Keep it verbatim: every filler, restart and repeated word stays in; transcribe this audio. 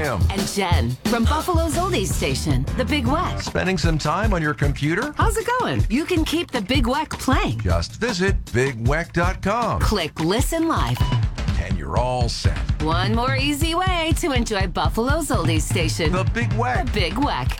Tim. And Jen from Buffalo's Oldies Station, The Big Weck. Spending some time on your computer? How's it going? You can keep The Big Weck playing. Just visit big weck dot com. Click Listen Live. And you're all set. One more easy way to enjoy Buffalo's Oldies Station. The Big Weck. The Big Weck.